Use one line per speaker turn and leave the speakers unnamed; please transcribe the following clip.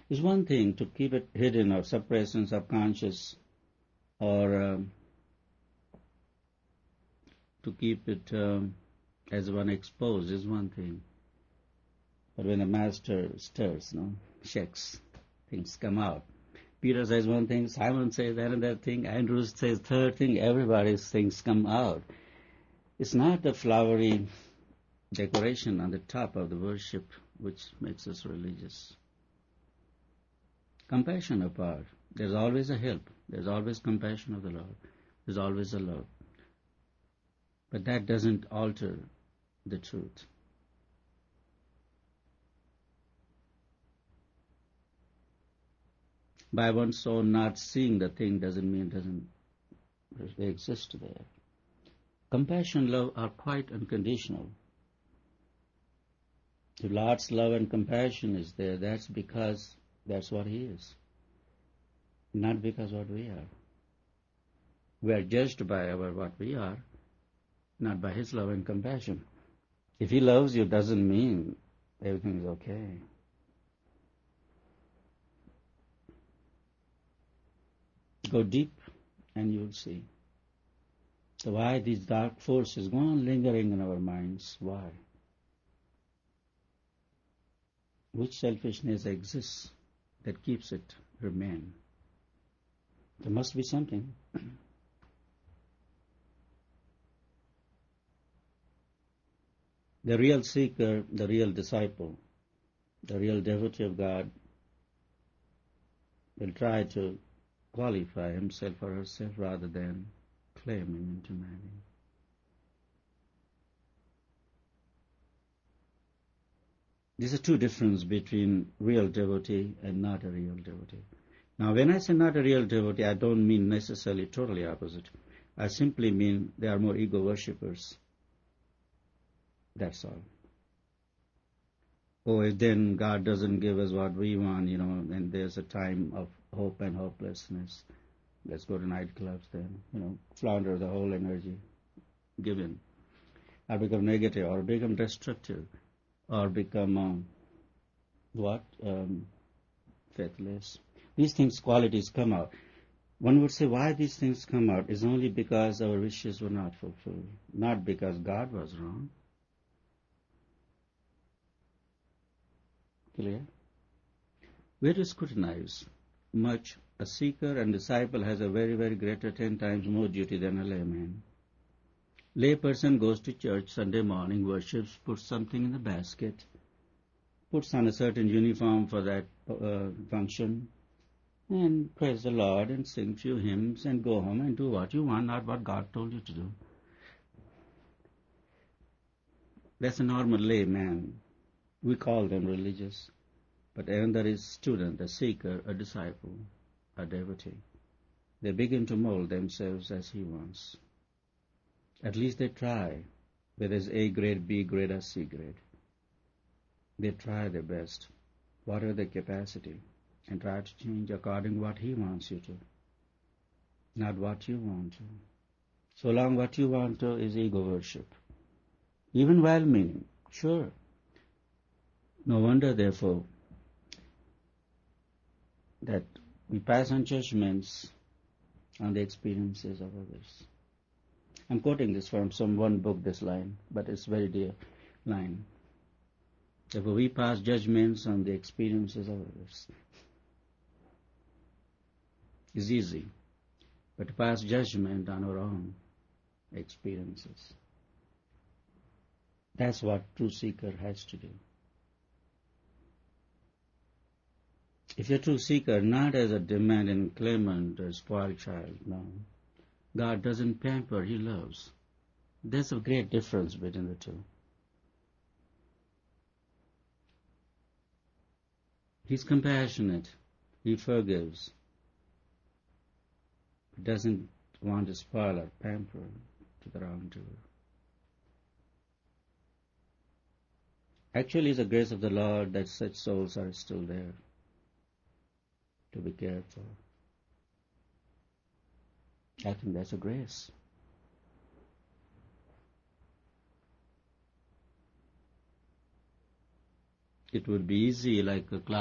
It's one thing to keep it hidden or suppressed in subconscious, or to keep it as one exposed is one thing. But when a master stirs, shakes, things come out. Peter says one thing, Simon says another thing, Andrew says third thing, everybody's things come out. It's not the flowery decoration on the top of the worship which makes us religious. Compassion apart, there's always a help, there's always compassion of the Lord, there's always a love. But that doesn't alter the truth. By one's own not seeing the thing doesn't mean it doesn't exist there. Compassion, love are quite unconditional. If Lord's love and compassion is there, that's because that's what He is, not because what we are. We are judged by what we are, not by His love and compassion. If He loves you, doesn't mean everything is okay. Go deep and you'll see. So why these dark forces go on lingering in our minds? Why? Which selfishness exists that keeps it remain? There must be something. The real seeker, the real disciple, the real devotee of God will try to qualify himself or herself rather than claiming into many. There's a two difference between real devotee and not a real devotee. Now, when I say not a real devotee, I don't mean necessarily totally opposite. I simply mean they are more ego worshippers. That's all. Oh, then God doesn't give us what we want, and there's a time of hope and hopelessness. Let's go to nightclubs then, flounder the whole energy given. Or become negative, or become destructive, or become, faithless. These things, qualities come out. One would say why these things come out is only because our wishes were not fulfilled, not because God was wrong. Clear? Where to scrutinize? Much. A seeker and disciple has a very, very greater 10 times more duty than a layman. Layperson goes to church Sunday morning, worships, puts something in the basket, puts on a certain uniform for that function, and praise the Lord and sing few hymns and go home and do what you want, not what God told you to do. That's a normal layman. We call them religious. But when there is student, a seeker, a disciple, a devotee, they begin to mold themselves as he wants. At least they try, whether it's A grade, B grade, or C grade. They try their best, whatever their capacity, and try to change according to what he wants you to, not what you want to. So long what you want to is ego worship. Even well-meaning, sure. No wonder, therefore, that we pass on judgments on the experiences of others. I'm quoting this from one book, this line, but it's a very dear line. Therefore, we pass judgments on the experiences of others. It's easy, but to pass judgment on our own experiences, that's what true seeker has to do. If you're a true seeker, not as a demanding claimant or spoiled child, no. God doesn't pamper, He loves. There's a great difference between the two. He's compassionate. He forgives. He doesn't want to spoil or pamper to the wrongdoer. Actually, it's the grace of the Lord that such souls are still there to be cared for. I think that's a grace. It would be easy, like a class